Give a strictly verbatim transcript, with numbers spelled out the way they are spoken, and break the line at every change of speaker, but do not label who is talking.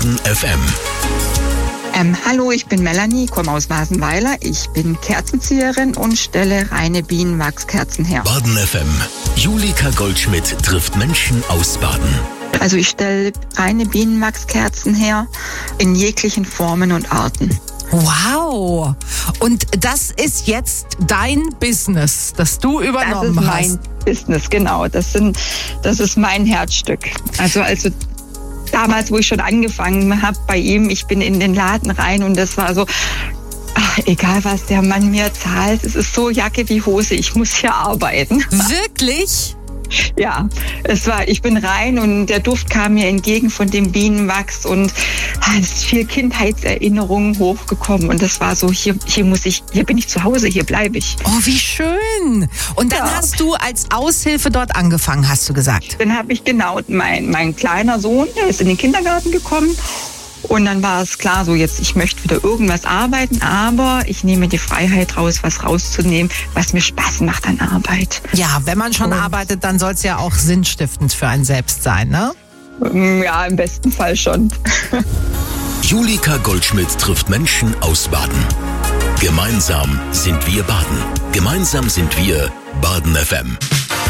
Baden F M.
Ähm, hallo, ich bin Melanie, komme aus Wasenweiler. Ich bin Kerzenzieherin und stelle reine Bienenwachskerzen her.
Baden F M. Julika Goldschmidt trifft Menschen aus Baden.
Also ich stelle reine Bienenwachskerzen her in jeglichen Formen und Arten.
Wow! Und das ist jetzt dein Business, das du übernommen
das ist
hast.
Mein Business, genau. Das sind, das ist mein Herzstück. Also, also damals, wo ich schon angefangen habe bei ihm, ich bin in den Laden rein und das war so, ach, egal was der Mann mir zahlt, es ist so Jacke wie Hose, ich muss hier arbeiten.
Wirklich?
Ja, es war, ich bin rein und der Duft kam mir entgegen von dem Bienenwachs und es ist viel Kindheitserinnerungen hochgekommen und das war so, hier, hier muss ich, hier bin ich zu Hause, hier bleibe ich.
Oh, wie schön. Und dann
Ja.
hast du als Aushilfe dort angefangen, hast du gesagt.
Dann habe ich genau, mein, mein kleiner Sohn, der ist in den Kindergarten gekommen. Und dann war es klar, so jetzt, ich möchte wieder irgendwas arbeiten, aber ich nehme die Freiheit raus, was rauszunehmen, was mir Spaß macht an Arbeit.
Ja, wenn man schon
Und-
arbeitet, dann soll es ja auch sinnstiftend für einen selbst sein, ne?
Ja, im besten Fall schon.
Julika Goldschmidt trifft Menschen aus Baden. Gemeinsam sind wir Baden. Gemeinsam sind wir Baden F M.